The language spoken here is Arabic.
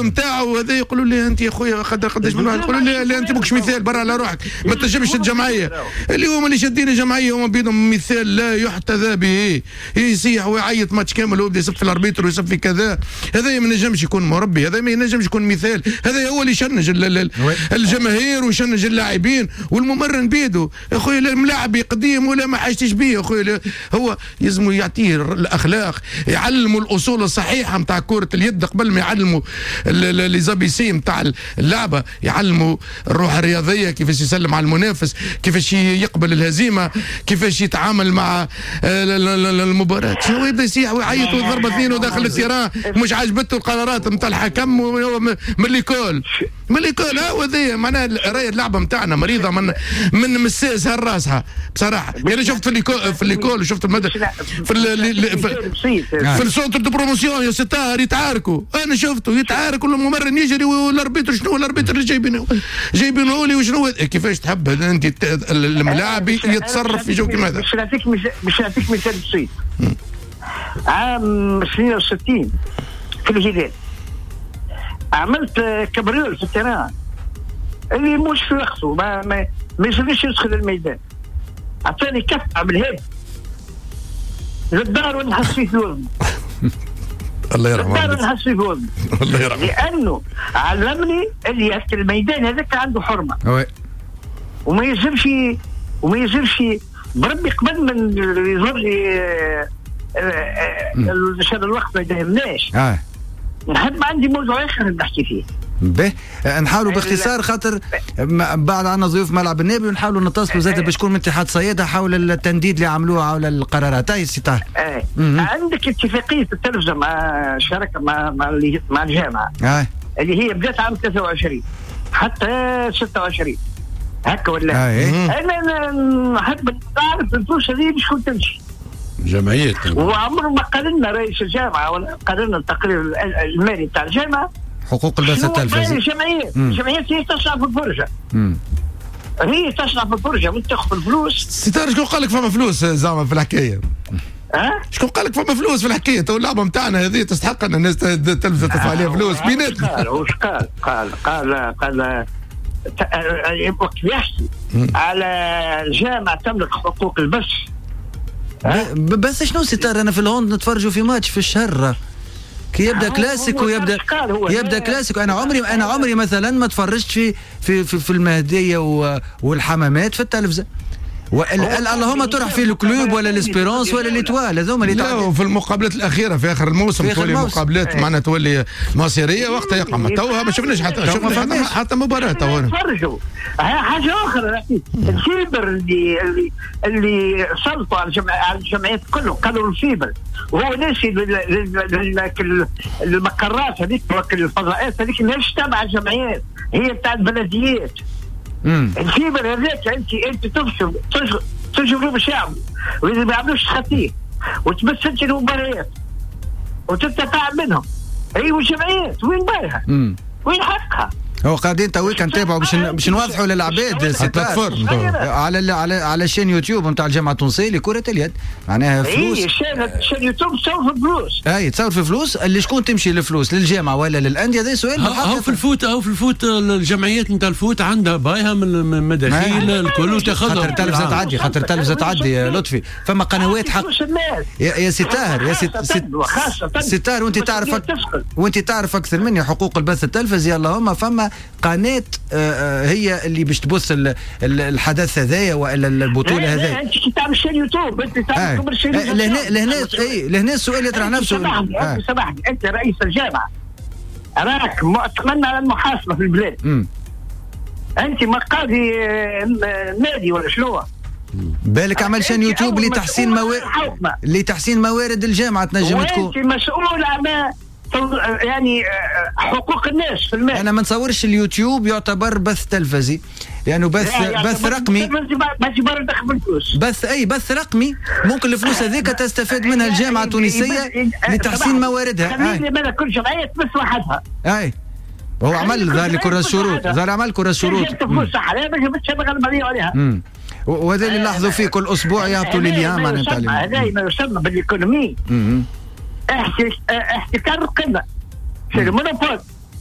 نتاعو هذا يقولوا لي انت يا خويا قداش من واحد يقولوا لي لا انت ماكش مثال برا على روحك ما تنجمش الجمعيه. اليوم اللي شادين الجمعيه هما بيدهم مثال لا يحتذى به، يصيح ويعيط ماتش كامل ويبدا يسب في الاربيتر ويسب في كذا. هذا ما ينجمش يكون مربي، هذا ما ينجمش يكون مثال، هذا هو اللي يشنج الجماهير ويشنج اللاعبين والممرن بيده. يا خويا الملاعب قديم ولا ما حاجتش بيه يا خويا، هو لازم يعطيه الاخلاق، يعلموا الاصول الصحيحه نتاع كره اليد قبل ما يعلموا لي زابيسي نتاع اللعبه، يعلموا الروح الرياضيه، كيفاش يسلم على المنافس، كيفاش يقبل الهزيمه، كيفاش يتعامل مع المباراه. شنو يبدا يصيح ويعيط ويضرب اثنين وداخل التيران مش عجبته القرارات نتاع الحكم من اللي كول هو ذي معناها راهي اللعبه نتاعنا مريضه من مساس هالراسها بصراحه. انا شفت في الليكول وشفت في السونتر دو بروموسيون يا ستار يتعاركوا، انا شفته يتعارك والممرن يجري والاربيتر شنو الاربيتر اللي جايبينه لي وشنو كيفاش تحب انت الملاعب يتصرف في جو كيما هذا. مش نعطيك مثال بسيط. عام 62 في الهلال عملت كبريول في التيران اللي مش في وقته ما يصيرش يدخل الميدان، عطاني كف عمل هيك للدار ونحس فيه في الوزن. الله يرحمه. للدار ونحس فيه في الوزن. الله يرحمه. لانه علمني اللي الميدان هذاك عنده حرمه. وما يلزمش بربي قبل من يظهر لي هذا الوقت ما يدهمناش. نحب عندي موضوع اخر نحكي فيه. به نحاولوا باختصار خاطر بعد عنا ضيوف ملعب النابي ونحاولوا نتصلوا زاد باش يكون من اتحاد صيادة حول التنديد اللي عملوه على القرارات. اي سي طاهر. عندك اتفاقية التلفزة مع شركة مع الجامعة اللي هي بدات عام 23 حتى 26 هكا ولا. انا نحب نعرف الفلوس هذه شكون تمشي. جمعيات. وعمره ما قال لنا رئيس الجامعة ولا قال لنا التقرير المالي بتاع الجامعة حقوق البث التلفزي. الجمعيات هي تصنع في الفرجة. هي تصنع في الفرجة وانت تاخذ الفلوس. ستار شكون قال لك فما فلوس زعما في الحكاية؟ شكون قال لك فما فلوس في الحكاية؟ تو اللعبة نتاعنا هذه تستحق ان الناس التلفزة تدفع عليها فلوس بيناتنا. وش قال وقت يحكي على الجامعة تملك حقوق البث. بس شنو ستار انا في الهوند نتفرجوا في ماتش في الشهر كي يبدا كلاسيكو يبدا كلاسيكو. انا عمري مثلا ما تفرجت في المهديه والحمامات في التلفزه. اللهم تروح في الكلوب ولا الاسبيرونس ولا ليتوال هذوما اللي لا. وفي المقابلات الاخيره في اخر الموسم تولي مقابلات معناتها تولي مصيريه وقتها يقع. توها ما شفناش حتى مباراه توها نتفرجوا. حاجه اخرى الفيبر اللي سلطوا على الجمعيات كلهم قالوا الفيبر وهو ناسي المقرات هذيك الفضاءات هذيك ماهيش تابعه الجمعيات هي بتاع البلديات. الفيبر هذاك انت تنشر بالشعب واذا ما يعملوش خطيه وتمس انت المباريات وتتفاعل منهم. ايوه الجمعيات وين بالها؟ وين حقها؟ هو قاعدين تويك نتابعوا باش نوضحوا للعباد على شين يوتيوب نتاع الجامعه التونسيه لكره اليد معناها فلوس. شين يوتيوب تصور في فلوس. تصور في فلوس اللي شكون تمشي الفلوس للجامعه ولا للانديه؟ هذا سؤال. هو في الفوت الجمعيات نتاع الفوت عندها بايها من مداخيل الكل وتاخذها خاطر التلفزه تعدي يا لطفي. فما قنوات حق يا ستار ستار وانت تعرف اكثر مني حقوق البث التلفزي. اللهم فما قناه هي اللي باش تبث الحدث هذايا والا البطوله هذايا. انت كي تعمل شين يوتيوب انت تعرف كبر شين لهنا السؤال يطرح نفسه. سامحني انت رئيس الجامعه راك تمنى على المحاسبه في البلاد. انت ما قاضي نادي ولا شنو؟ بالك عمل شان يوتيوب لتحسين موارد الجامعه تنجم تكون. وانت مسؤول عن يعني حقوق الناس في المال. انا ما نتصورش اليوتيوب يعتبر بث تلفزي لانه بث رقمي. بث رقمي ممكن الفلوس هذيك تستفاد منها الجامعه التونسيه لتحسين مواردها. خليني كل جمعيه تمس وحدها. هو عمل ذلك كرة شروط وهذا اللي نلاحظوا فيه كل اسبوع يهبطوا لليام عن التعليم. هذا ما يسمى بالايكونومي احتكار القمه في المونوبول.